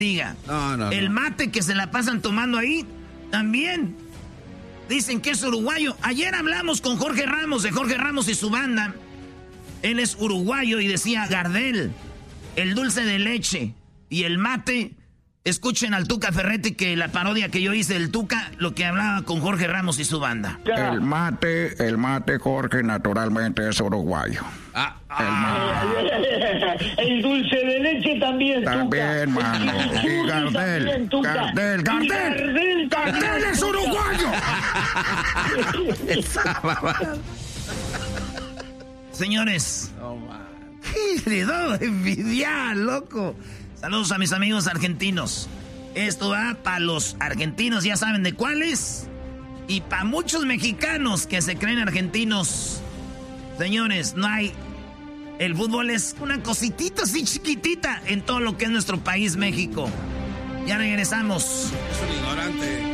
diga. El mate que se la pasan tomando ahí, también dicen que es uruguayo. Ayer hablamos con Jorge Ramos, de Jorge Ramos y su banda. Él es uruguayo y decía Gardel, el dulce de leche y el mate. Escuchen al Tuca Ferretti, que la parodia que yo hice del Tuca, lo que hablaba con Jorge Ramos y su banda. El mate, Jorge, naturalmente es uruguayo. El dulce de leche también, también, Tuca. mano. Y Gardel, Gardel es uruguayo. Señores, ¿qué le da envidia, loco? Saludos a mis amigos argentinos. Esto va para los argentinos, ya saben de cuáles. Y para muchos mexicanos que se creen argentinos. Señores, no hay... El fútbol es una cositita así chiquitita en todo lo que es nuestro país, México. Ya regresamos. Es un ignorante.